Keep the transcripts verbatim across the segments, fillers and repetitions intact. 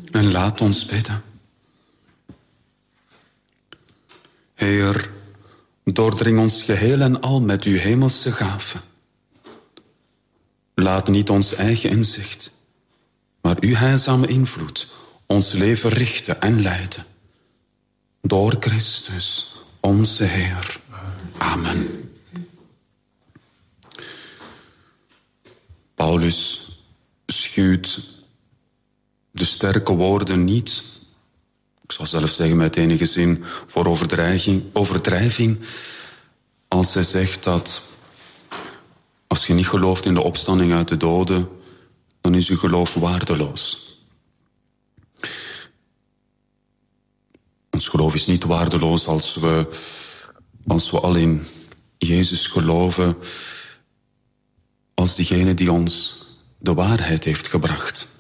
En laat ons bidden. Heer, doordring ons geheel en al met uw hemelse gaven. Laat niet ons eigen inzicht, maar uw heilzame invloed ons leven richten en leiden. Door Christus, onze Heer. Amen. Paulus schuwt de sterke woorden niet, ik zou zelfs zeggen met enige zin, voor overdrijving, overdrijving als hij zegt dat als je niet gelooft in de opstanding uit de doden, dan is uw geloof waardeloos. Ons geloof is niet waardeloos als we, als we al in Jezus geloven, als diegene die ons de waarheid heeft gebracht.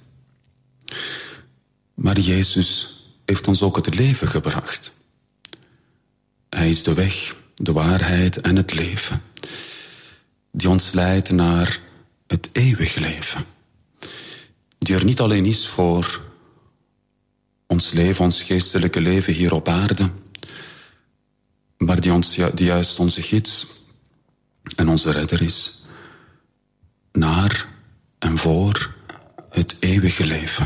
Maar Jezus heeft ons ook het leven gebracht. Hij is de weg, de waarheid en het leven, die ons leidt naar het eeuwige leven. Die er niet alleen is voor ons leven, ons geestelijke leven hier op aarde, maar die, ons, die juist onze gids en onze redder is naar en voor het eeuwige leven.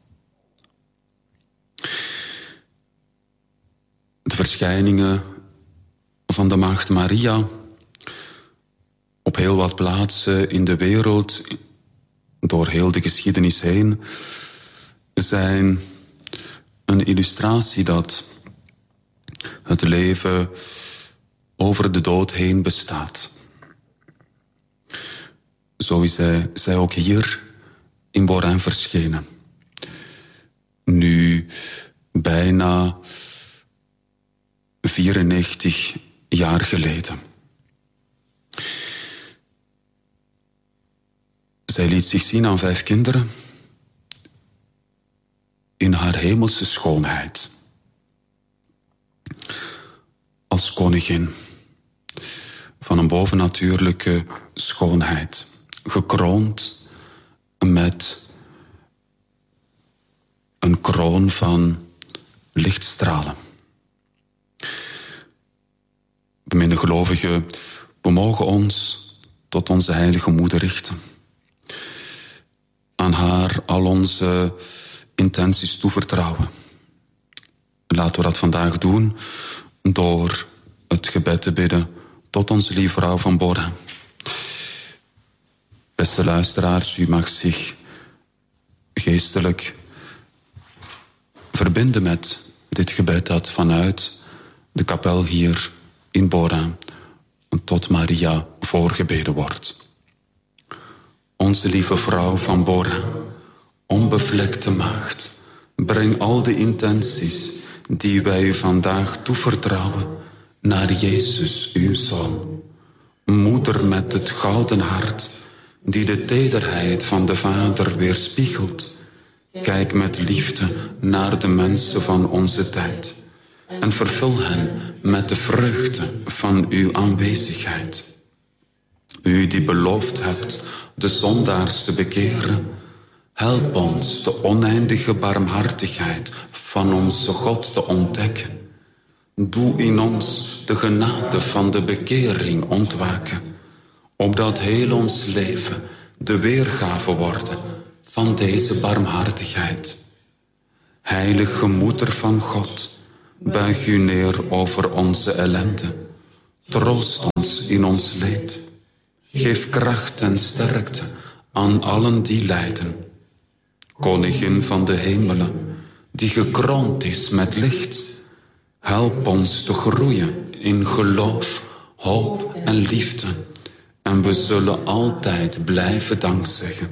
De verschijningen van de Maagd Maria op heel wat plaatsen in de wereld, door heel de geschiedenis heen, zijn een illustratie dat het leven over de dood heen bestaat. Zo is zij, zij ook hier in Borin verschenen. Nu bijna vierennegentig jaar geleden. Zij liet zich zien aan vijf kinderen in haar hemelse schoonheid. Als koningin van een bovennatuurlijke schoonheid, gekroond met een kroon van lichtstralen. Beminde gelovigen, we mogen ons tot onze heilige moeder richten. Aan haar al onze intenties toevertrouwen. Laten we dat vandaag doen door het gebed te bidden tot onze lieve vrouw van Borin. Beste luisteraars, u mag zich geestelijk verbinden met dit gebed dat vanuit de kapel hier in Borin tot Maria voorgebeden wordt. Onze lieve vrouw van Borin, onbevlekte maagd, breng al de intenties die wij u vandaag toevertrouwen naar Jezus, uw Zoon. Moeder met het gouden hart, die de tederheid van de Vader weerspiegelt. Kijk met liefde naar de mensen van onze tijd en vervul hen met de vreugde van uw aanwezigheid. U die beloofd hebt de zondaars te bekeren, help ons de oneindige barmhartigheid van onze God te ontdekken. Doe in ons de genade van de bekering ontwaken, opdat heel ons leven de weergave worden van deze barmhartigheid. Heilige Moeder van God, buig u neer over onze ellende. Troost ons in ons leed. Geef kracht en sterkte aan allen die lijden. Koningin van de hemelen, die gekroond is met licht, help ons te groeien in geloof, hoop en liefde. En we zullen altijd blijven dankzeggen.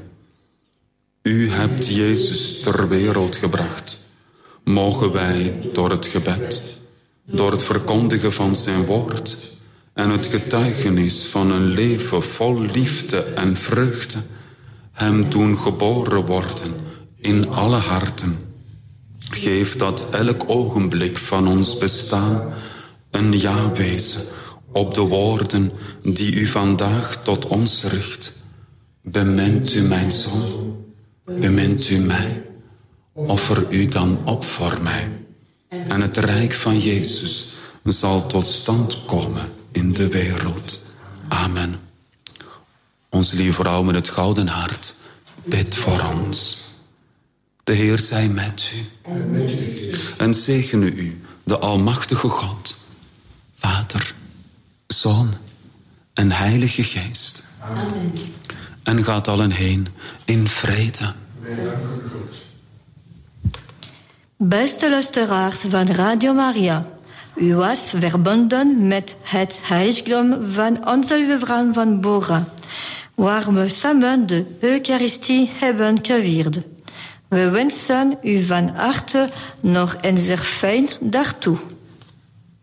U hebt Jezus ter wereld gebracht. Mogen wij door het gebed, door het verkondigen van zijn woord en het getuigenis van een leven vol liefde en vreugde hem doen geboren worden in alle harten. Geef dat elk ogenblik van ons bestaan een ja wezen op de woorden die u vandaag tot ons richt. Bemint u mijn zoon, bemint u mij, offer u dan op voor mij. En het rijk van Jezus zal tot stand komen in de wereld. Amen. Onze lieve vrouw met het gouden hart, bid voor ons. De Heer zij met u. En met uw geest. En zegene u, de Almachtige God, Vader, Zoon en Heilige Geest. Amen. En gaat allen heen in vrede. Wij danken God. Beste luisteraars van Radio Maria, u was verbonden met het heiligdom van onze lieve vrouw van Bora, waar we samen de Eucharistie hebben gevierd. We wensen u van harte nog een zeer fijn dag toe.